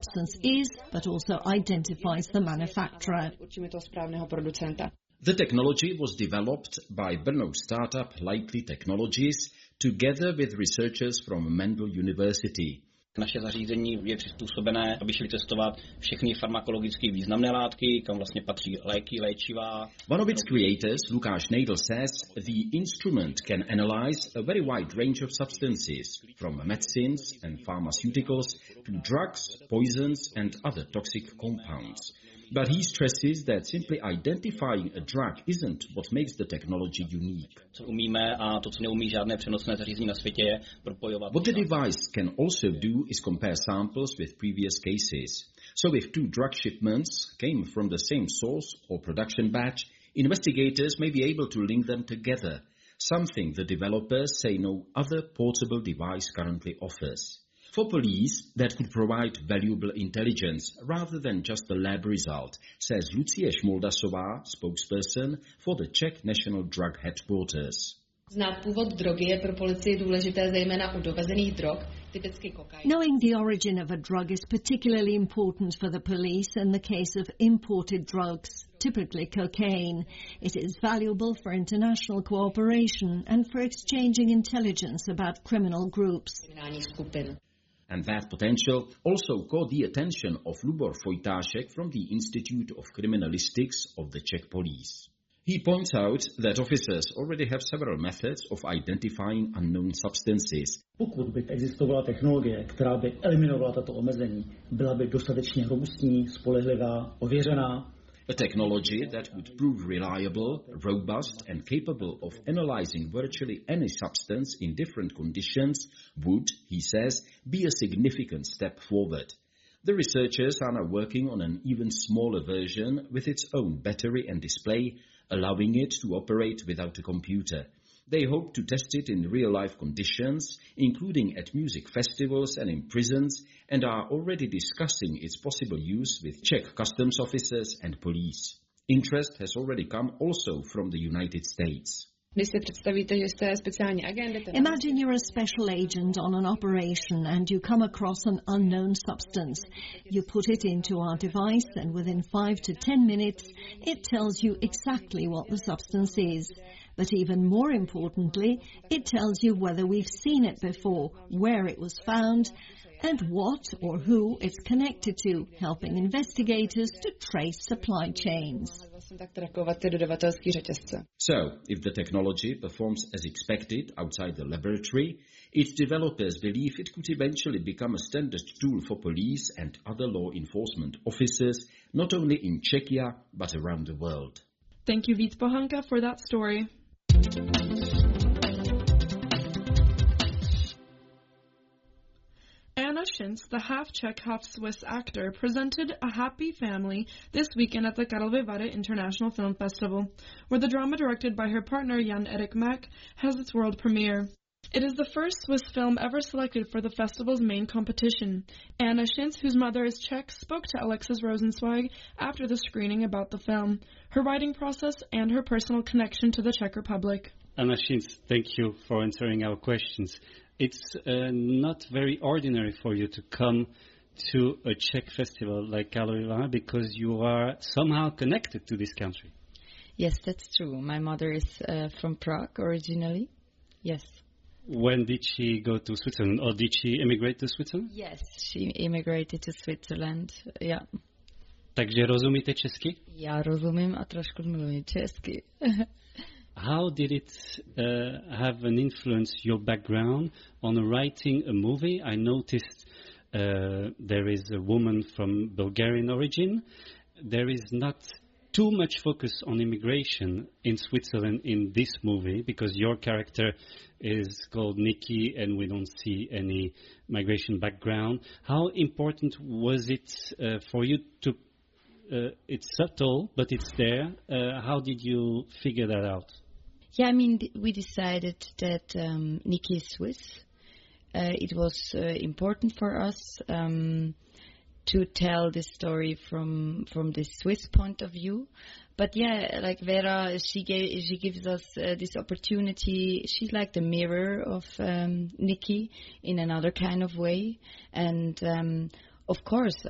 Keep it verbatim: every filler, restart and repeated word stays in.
substance is, but also identifies the manufacturer. The technology was developed by Brno startup Likely Technologies together with researchers from Mendel University. Naše zařízení je přizpůsobené, aby šli testovat všechny farmakologicky významné látky, kam vlastně patří léky, léčiva. One of its creators, Lukáš Nejdl, says the instrument can analyze a very wide range of substances, from medicines and pharmaceuticals to drugs, poisons and other toxic compounds. But he stresses that simply identifying a drug isn't what makes the technology unique. Co umíme a to, co neumí žádné přenosné zařízení na světě, je propojovat. What the device can also do is compare samples with previous cases. So if two drug shipments came from the same source or production batch, investigators may be able to link them together, something the developers say no other portable device currently offers. For police, that could provide valuable intelligence rather than just a lab result, says Lucie Šmoldasová, spokesperson for the Czech National Drug Headquarters. Znát původ drogy je pro policii důležité zejména u dovezených drog, typicky kokain. Knowing the origin of a drug is particularly important for the police in the case of imported drugs, typically cocaine. It is valuable for international cooperation and for exchanging intelligence about criminal groups. And that potential also caught the attention of Lubor Vojtášek from the Institute of Criminalistics of the Czech Police. He points out that officers already have several methods of identifying unknown substances. Pokud by existovala technologie, která by eliminovala tato omezení, byla by dostatečně robustní, spolehlivá, ověřená. A technology that would prove reliable, robust and capable of analyzing virtually any substance in different conditions would, he says, be a significant step forward. The researchers are now working on an even smaller version with its own battery and display, allowing it to operate without a computer. They hope to test it in real-life conditions, including at music festivals and in prisons, and are already discussing its possible use with Czech customs officers and police. Interest has already come also from the United States. Imagine you're a special agent on an operation and you come across an unknown substance. You put it into our device and within five to ten minutes it tells you exactly what the substance is. But even more importantly, it tells you whether we've seen it before, where it was found, and what or who it's connected to, helping investigators to trace supply chains. So, if the technology performs as expected outside the laboratory, its developers believe it could eventually become a standard tool for police and other law enforcement officers, not only in Czechia, but around the world. Thank you, Vít Pohanka, for that story. Anna Schinz, the half-Czech, half-Swiss actor, presented A Happy Family this weekend at the Karlovy Vary International Film Festival, where the drama directed by her partner Jan-Erik Mack has its world premiere. It is the first Swiss film ever selected for the festival's main competition. Anna Schinz, whose mother is Czech, spoke to Alexis Rosenzweig after the screening about the film, her writing process, and her personal connection to the Czech Republic. Anna Schinz, thank you for answering our questions. It's uh, not very ordinary for you to come to a Czech festival like Karlovy Vary because you are somehow connected to this country. Yes, that's true. My mother is uh, from Prague originally. Yes. When did she go to Switzerland, or did she emigrate to Switzerland? Yes, she immigrated to Switzerland, yeah. Takže rozumíte česky? Já rozumím a trošku mluvím česky. How did it uh, have an influence, your background, on writing a movie? I noticed uh, there is a woman from Bulgarian origin. There is not too much focus on immigration in Switzerland in this movie because your character is called Nikki and we don't see any migration background. How important was it uh, for you to, uh, it's subtle, but it's there. Uh, how did you figure that out? Yeah, I mean, we decided that um, Nikki is Swiss. Uh, it was uh, important for us um, to tell this story from from the Swiss point of view. But yeah, like Vera, she gave, she gives us uh, this opportunity. She's like the mirror of um, Nikki in another kind of way. And um, of course,